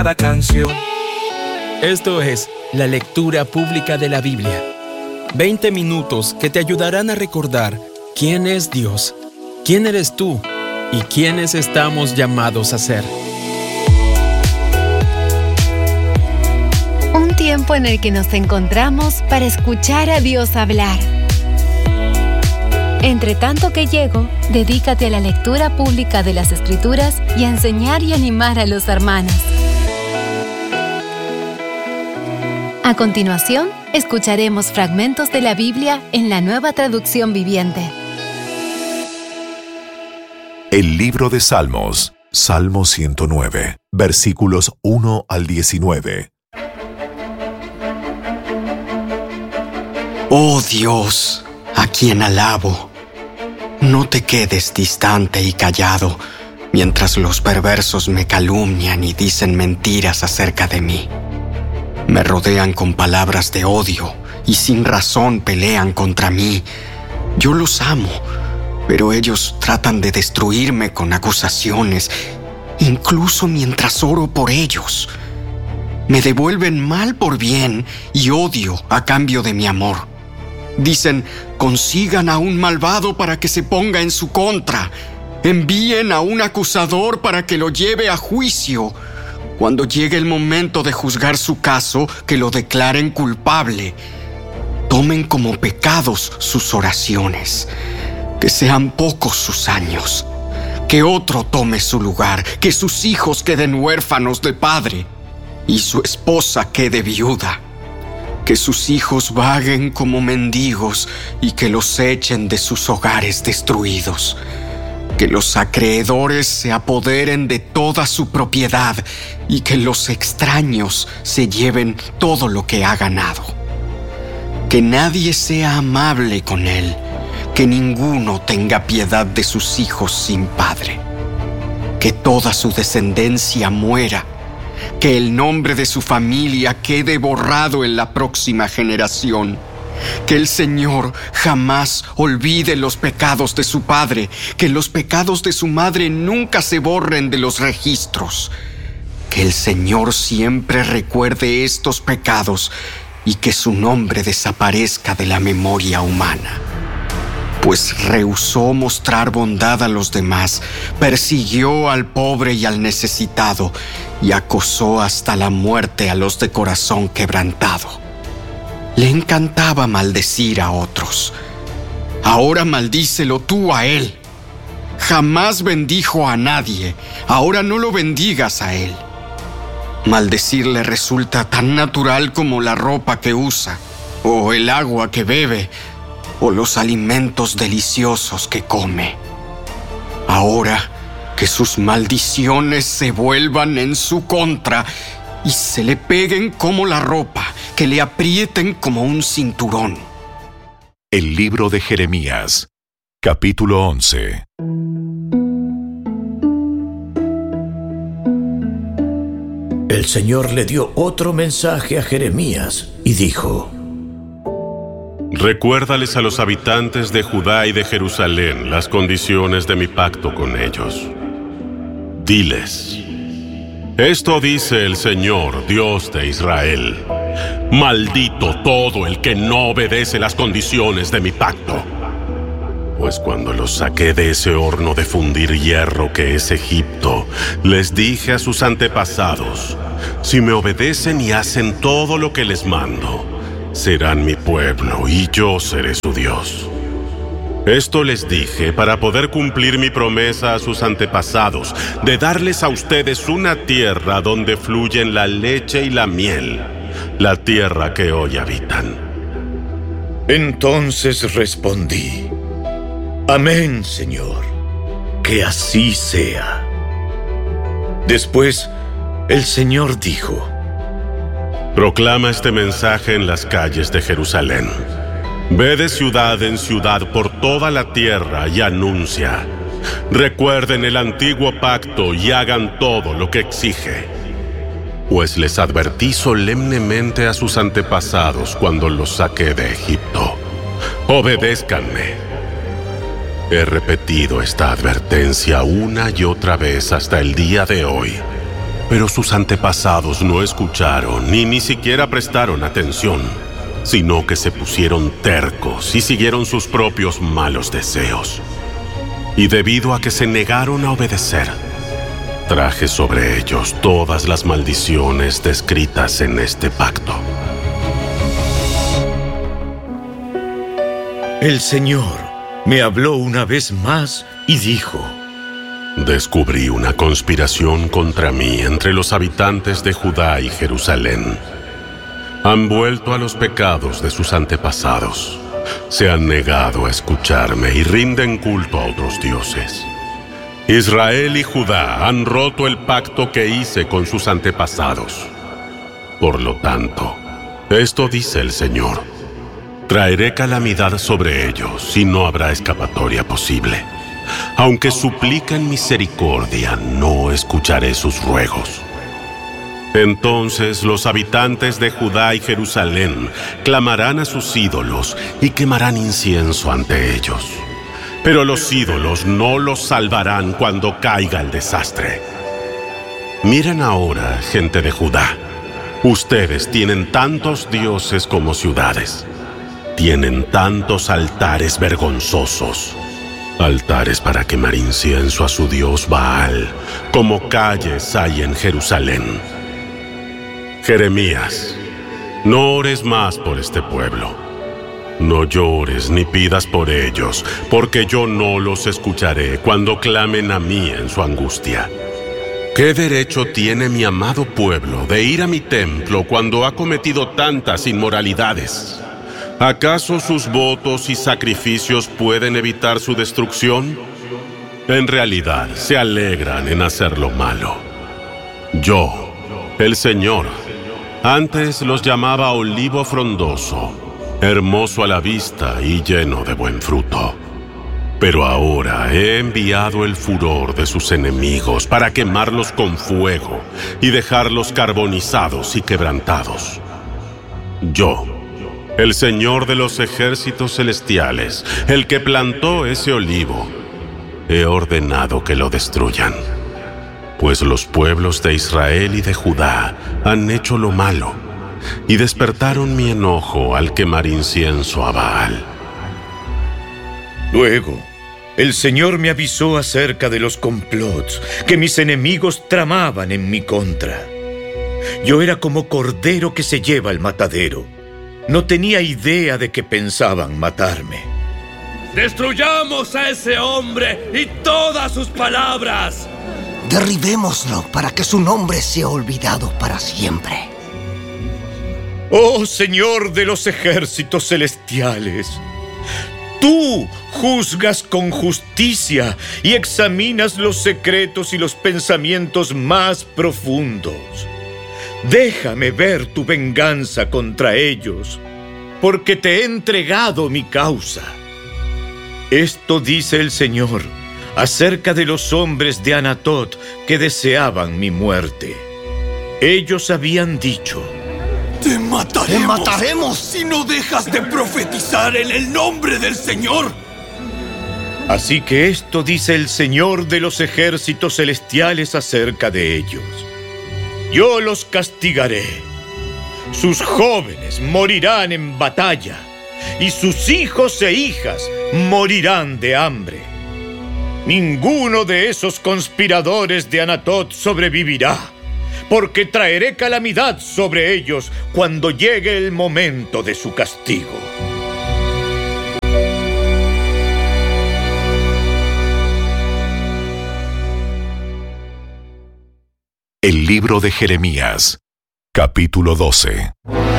cada canción. Esto es la lectura pública de la Biblia. 20 minutos que te ayudarán a recordar quién es Dios, quién eres tú y quiénes estamos llamados a ser. Un tiempo en el que nos encontramos para escuchar a Dios hablar. Entre tanto que llego, dedícate a la lectura pública de las Escrituras y a enseñar y animar a los hermanos. A continuación, escucharemos fragmentos de la Biblia en la Nueva Traducción Viviente. El libro de Salmos, Salmo 109, versículos 1 al 19. Oh Dios, a quien alabo, no te quedes distante y callado mientras los perversos me calumnian y dicen mentiras acerca de mí. Me rodean con palabras de odio y sin razón pelean contra mí. Yo los amo, pero ellos tratan de destruirme con acusaciones, incluso mientras oro por ellos. Me devuelven mal por bien y odio a cambio de mi amor. Dicen, consigan a un malvado para que se ponga en su contra. Envíen a un acusador para que lo lleve a juicio. Cuando llegue el momento de juzgar su caso, que lo declaren culpable. Tomen como pecados sus oraciones. Que sean pocos sus años. Que otro tome su lugar. Que sus hijos queden huérfanos de padre. Y su esposa quede viuda. Que sus hijos vaguen como mendigos y que los echen de sus hogares destruidos. Que los acreedores se apoderen de toda su propiedad y que los extraños se lleven todo lo que ha ganado. Que nadie sea amable con él, que ninguno tenga piedad de sus hijos sin padre. Que toda su descendencia muera. Que el nombre de su familia quede borrado en la próxima generación. Que el Señor jamás olvide los pecados de su padre. Que los pecados de su madre nunca se borren de los registros. Que el Señor siempre recuerde estos pecados y que su nombre desaparezca de la memoria humana. Pues rehusó mostrar bondad a los demás, persiguió al pobre y al necesitado, y acosó hasta la muerte a los de corazón quebrantado. Le encantaba maldecir a otros. Ahora maldícelo tú a él. Jamás bendijo a nadie, ahora no lo bendigas a él. Maldecirle resulta tan natural como la ropa que usa, o el agua que bebe, o los alimentos deliciosos que come. Ahora que sus maldiciones se vuelvan en su contra y se le peguen como la ropa, que le aprieten como un cinturón. El libro de Jeremías, capítulo 11. El Señor le dio otro mensaje a Jeremías y dijo: Recuérdales a los habitantes de Judá y de Jerusalén las condiciones de mi pacto con ellos. Diles: esto dice el Señor, Dios de Israel. Maldito todo el que no obedece las condiciones de mi pacto. Pues cuando los saqué de ese horno de fundir hierro que es Egipto, les dije a sus antepasados: si me obedecen y hacen todo lo que les mando, serán mi pueblo y yo seré su Dios. Esto les dije para poder cumplir mi promesa a sus antepasados de darles a ustedes una tierra donde fluyen la leche y la miel, la tierra que hoy habitan. Entonces respondí: Amén, Señor, que así sea. Después, el Señor dijo: Proclama este mensaje en las calles de Jerusalén. Ve de ciudad en ciudad por toda la tierra y anuncia: recuerden el antiguo pacto y hagan todo lo que exige. Pues les advertí solemnemente a sus antepasados cuando los saqué de Egipto: obedézcanme. He repetido esta advertencia una y otra vez hasta el día de hoy, Pero sus antepasados no escucharon ni siquiera prestaron atención, sino que se pusieron tercos y siguieron sus propios malos deseos. Y debido a que se negaron a obedecer, traje sobre ellos todas las maldiciones descritas en este pacto. El Señor me habló una vez más y dijo: Descubrí una conspiración contra mí entre los habitantes de Judá y Jerusalén. Han vuelto a los pecados de sus antepasados. Se han negado a escucharme y rinden culto a otros dioses. Israel y Judá han roto el pacto que hice con sus antepasados. Por lo tanto, esto dice el Señor: traeré calamidad sobre ellos y no habrá escapatoria posible. Aunque supliquen misericordia, no escucharé sus ruegos. Entonces los habitantes de Judá y Jerusalén clamarán a sus ídolos y quemarán incienso ante ellos. Pero los ídolos no los salvarán cuando caiga el desastre. Miren ahora, gente de Judá. Ustedes tienen tantos dioses como ciudades. Tienen tantos altares vergonzosos. Altares para quemar incienso a su dios Baal, como calles hay en Jerusalén. Jeremías, no ores más por este pueblo. No llores ni pidas por ellos, porque yo no los escucharé cuando clamen a mí en su angustia. ¿Qué derecho tiene mi amado pueblo de ir a mi templo cuando ha cometido tantas inmoralidades? ¿Acaso sus votos y sacrificios pueden evitar su destrucción? En realidad, se alegran en hacer lo malo. Yo, el Señor, antes los llamaba olivo frondoso, hermoso a la vista y lleno de buen fruto. Pero ahora he enviado el furor de sus enemigos para quemarlos con fuego y dejarlos carbonizados y quebrantados. Yo, el Señor de los ejércitos celestiales, el que plantó ese olivo, he ordenado que lo destruyan. Pues los pueblos de Israel y de Judá han hecho lo malo y despertaron mi enojo al quemar incienso a Baal. Luego, el Señor me avisó acerca de los complots que mis enemigos tramaban en mi contra. Yo era como cordero que se lleva al matadero. No tenía idea de que pensaban matarme. ¡Destruyamos a ese hombre y todas sus palabras! Derribémoslo para que su nombre sea olvidado para siempre. Oh Señor de los ejércitos celestiales, tú juzgas con justicia y examinas los secretos y los pensamientos más profundos. Déjame ver tu venganza contra ellos, porque te he entregado mi causa. Esto dice el Señor acerca de los hombres de Anatot que deseaban mi muerte. Ellos habían dicho: ¡Te mataremos! ¡Te mataremos! ¡Si no dejas de profetizar en el nombre del Señor! Así que esto dice el Señor de los ejércitos celestiales acerca de ellos: yo los castigaré. Sus jóvenes morirán en batalla, y sus hijos e hijas morirán de hambre. Ninguno de esos conspiradores de Anatot sobrevivirá, porque traeré calamidad sobre ellos cuando llegue el momento de su castigo. El libro de Jeremías, capítulo 12.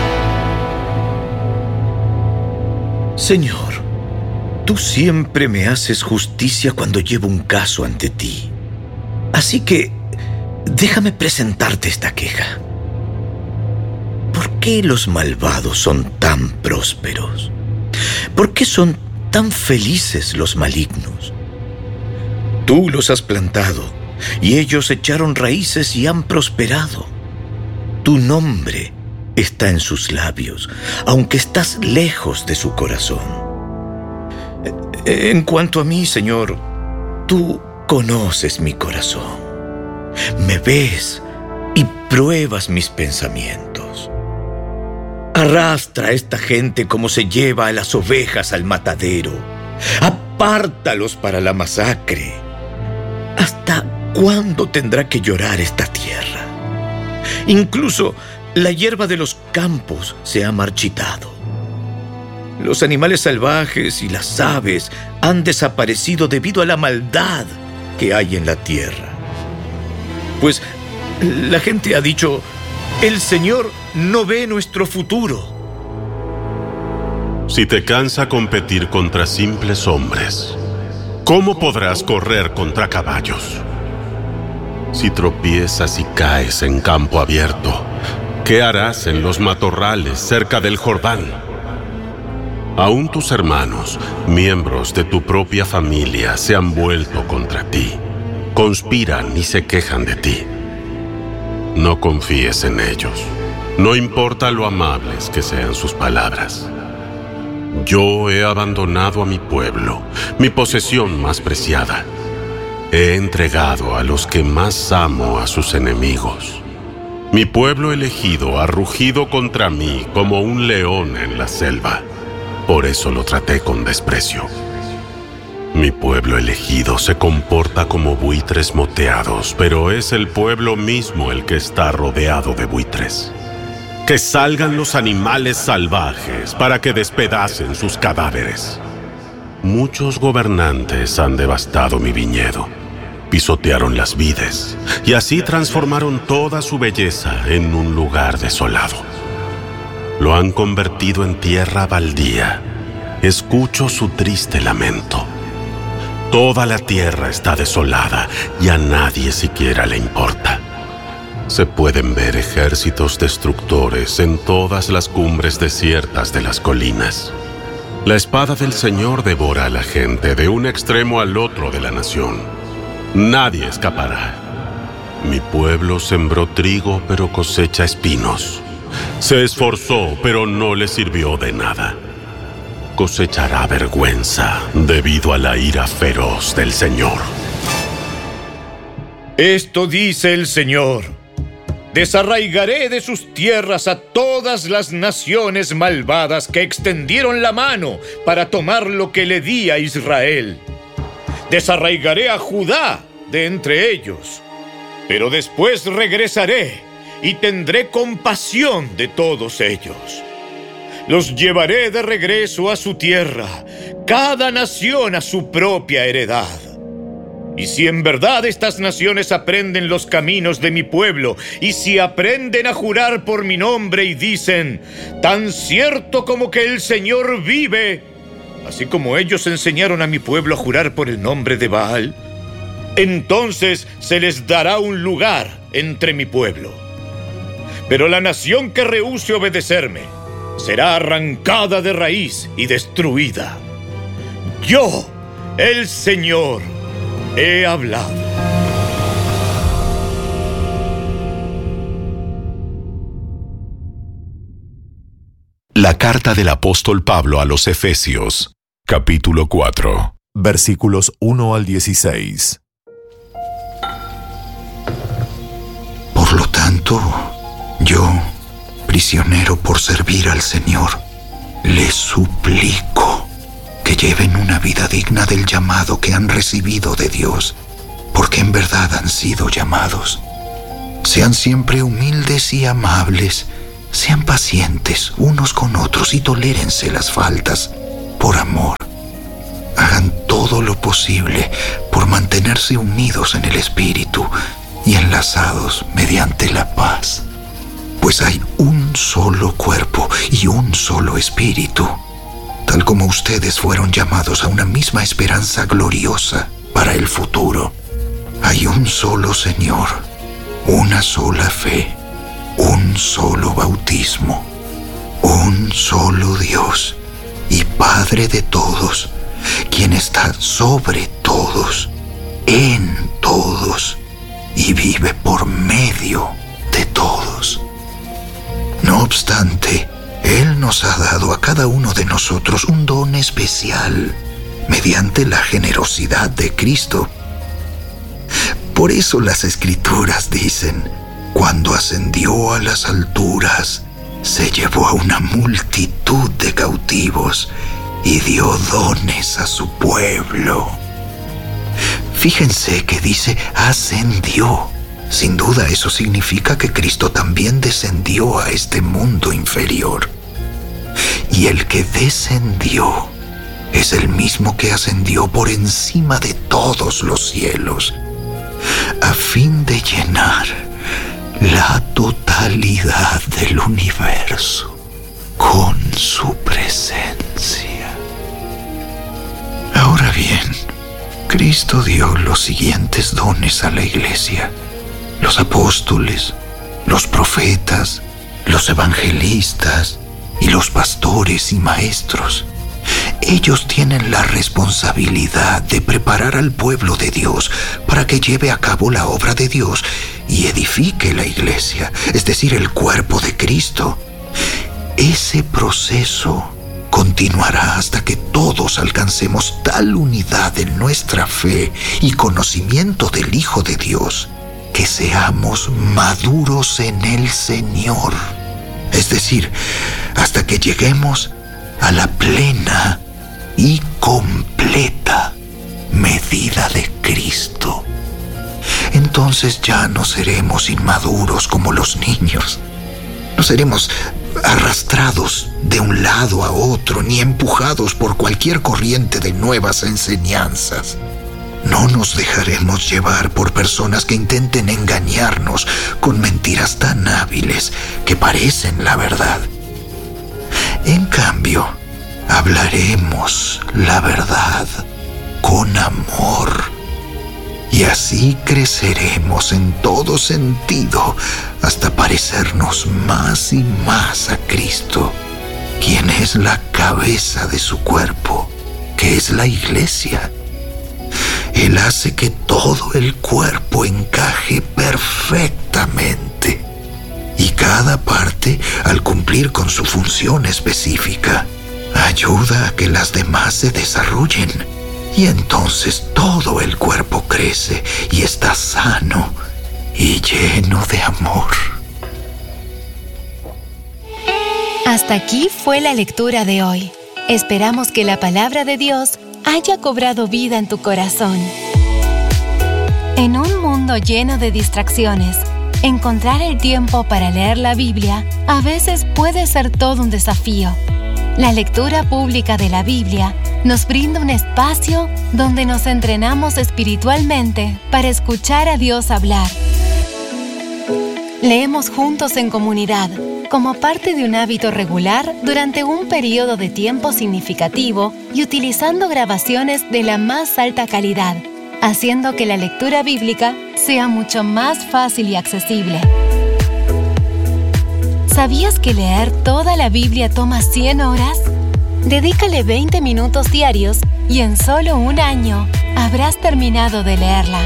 Señor, tú siempre me haces justicia cuando llevo un caso ante ti. Así que déjame presentarte esta queja. ¿Por qué los malvados son tan prósperos? ¿Por qué son tan felices los malignos? Tú los has plantado, y ellos echaron raíces y han prosperado. Tu nombre está en sus labios, aunque estás lejos de su corazón. En cuanto a mí, Señor, tú conoces mi corazón. Me ves pruebas mis pensamientos. Arrastra a esta gente como se lleva a las ovejas al matadero. Apártalos para la masacre. ¿Hasta cuándo tendrá que llorar esta tierra? Incluso la hierba de los campos se ha marchitado. Los animales salvajes y las aves han desaparecido debido a la maldad que hay en la tierra. Pues la gente ha dicho: el Señor no ve nuestro futuro. Si te cansa competir contra simples hombres, ¿cómo podrás correr contra caballos? Si tropiezas y caes en campo abierto, ¿qué harás en los matorrales cerca del Jordán? Aún tus hermanos, miembros de tu propia familia, se han vuelto contra ti. Conspiran y se quejan de ti. No confíes en ellos. No importa lo amables que sean sus palabras. Yo he abandonado a mi pueblo, mi posesión más preciada. He entregado a los que más amo a sus enemigos. Mi pueblo elegido ha rugido contra mí como un león en la selva. Por eso lo traté con desprecio. Mi pueblo elegido se comporta como buitres moteados, pero es el pueblo mismo el que está rodeado de buitres. Que salgan los animales salvajes para que despedacen sus cadáveres. Muchos gobernantes han devastado mi viñedo, pisotearon las vides y así transformaron toda su belleza en un lugar desolado. Lo han convertido en tierra baldía. Escucho su triste lamento. Toda la tierra está desolada y a nadie siquiera le importa. Se pueden ver ejércitos destructores en todas las cumbres desiertas de las colinas. La espada del Señor devora a la gente de un extremo al otro de la nación. Nadie escapará. Mi pueblo sembró trigo, pero cosecha espinos. Se esforzó, pero no le sirvió de nada. Cosechará vergüenza debido a la ira feroz del Señor. Esto dice el Señor: desarraigaré de sus tierras a todas las naciones malvadas que extendieron la mano para tomar lo que le di a Israel. Desarraigaré a Judá de entre ellos, pero después regresaré y tendré compasión de todos ellos. Los llevaré de regreso a su tierra, cada nación a su propia heredad. Y si en verdad estas naciones aprenden los caminos de mi pueblo, y si aprenden a jurar por mi nombre y dicen: tan cierto como que el Señor vive, así como ellos enseñaron a mi pueblo a jurar por el nombre de Baal, entonces se les dará un lugar entre mi pueblo. Pero la nación que rehúse obedecerme será arrancada de raíz y destruida. Yo, el Señor, he hablado. La carta del apóstol Pablo a los Efesios, capítulo 4, versículos 1 al 16. Por lo tanto, yo, prisionero por servir al Señor, les suplico que lleven una vida digna del llamado que han recibido de Dios, porque en verdad han sido llamados. Sean siempre humildes y amables, sean pacientes unos con otros y tolérense las faltas por amor. Hagan todo lo posible por mantenerse unidos en el Espíritu y enlazados mediante la paz. Pues hay un solo cuerpo y un solo espíritu, tal como ustedes fueron llamados a una misma esperanza gloriosa para el futuro. Hay un solo Señor, una sola fe, un solo bautismo, un solo Dios y Padre de todos, quien está sobre todos, en todos y vive por medio de todos. No obstante, Él nos ha dado a cada uno de nosotros un don especial mediante la generosidad de Cristo. Por eso las Escrituras dicen: cuando ascendió a las alturas, se llevó a una multitud de cautivos y dio dones a su pueblo. Fíjense que dice ascendió. Sin duda eso significa que Cristo también descendió a este mundo inferior. Y el que descendió es el mismo que ascendió por encima de todos los cielos, a fin de llenar la totalidad del universo con su presencia. Ahora bien, Cristo dio los siguientes dones a la iglesia: los apóstoles, los profetas, los evangelistas y los pastores y maestros. Ellos tienen la responsabilidad de preparar al pueblo de Dios para que lleve a cabo la obra de Dios y edifique la iglesia, es decir, el cuerpo de Cristo. Ese proceso continuará hasta que todos alcancemos tal unidad en nuestra fe y conocimiento del Hijo de Dios que seamos maduros en el Señor, es decir, hasta que lleguemos a la plena y completa medida de Cristo. Entonces ya no seremos inmaduros como los niños. No seremos arrastrados de un lado a otro ni empujados por cualquier corriente de nuevas enseñanzas. No nos dejaremos llevar por personas que intenten engañarnos con mentiras tan hábiles que parecen la verdad. En cambio, hablaremos la verdad con amor, y así creceremos en todo sentido hasta parecernos más y más a Cristo, quien es la cabeza de su cuerpo, que es la iglesia. Él hace que todo el cuerpo encaje perfectamente, y cada parte, al cumplir con su función específica, ayuda a que las demás se desarrollen, y entonces todo el cuerpo crece y está sano y lleno de amor. Hasta aquí fue la lectura de hoy. Esperamos que la palabra de Dios haya cobrado vida en tu corazón. En un mundo lleno de distracciones, encontrar el tiempo para leer la Biblia a veces puede ser todo un desafío. La lectura pública de la Biblia nos brinda un espacio donde nos entrenamos espiritualmente para escuchar a Dios hablar. Leemos juntos en comunidad, como parte de un hábito regular durante un periodo de tiempo significativo y utilizando grabaciones de la más alta calidad, haciendo que la lectura bíblica sea mucho más fácil y accesible. ¿Sabías que leer toda la Biblia toma 100 horas? Dedícale 20 minutos diarios y en solo un año habrás terminado de leerla.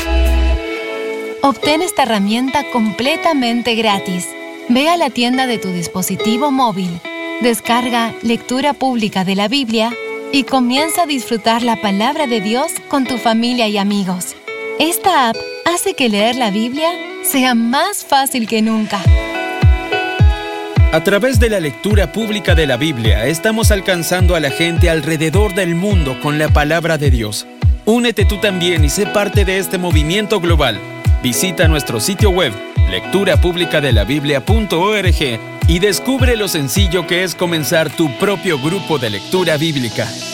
Obtén esta herramienta completamente gratis. Ve a la tienda de tu dispositivo móvil, descarga Lectura Pública de la Biblia y comienza a disfrutar la palabra de Dios con tu familia y amigos. Esta app hace que leer la Biblia sea más fácil que nunca. A través de la lectura pública de la Biblia, estamos alcanzando a la gente alrededor del mundo con la palabra de Dios. Únete tú también y sé parte de este movimiento global. Visita nuestro sitio web, lecturapublicadelabiblia.org, y descubre lo sencillo que es comenzar tu propio grupo de lectura bíblica.